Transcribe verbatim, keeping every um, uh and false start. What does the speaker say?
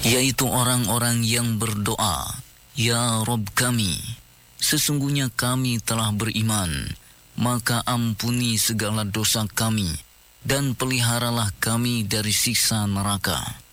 yaitu orang-orang yang berdoa, "Ya Rabb kami, sesungguhnya kami telah beriman, maka ampuni segala dosa kami dan peliharalah kami dari siksa neraka."